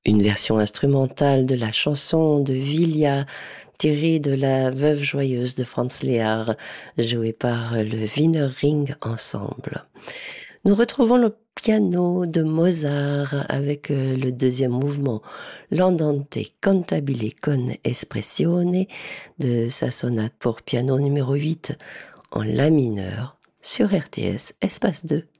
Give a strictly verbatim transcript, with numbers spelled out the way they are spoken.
Une version instrumentale de la chanson de Vilja, tirée de La Veuve joyeuse de Franz Lehár, jouée par le Wiener Ring Ensemble. Nous retrouvons le piano de Mozart avec le deuxième mouvement, l'Andante cantabile con espressione de sa sonate pour piano numéro huit en La mineur sur R T S Espace deux.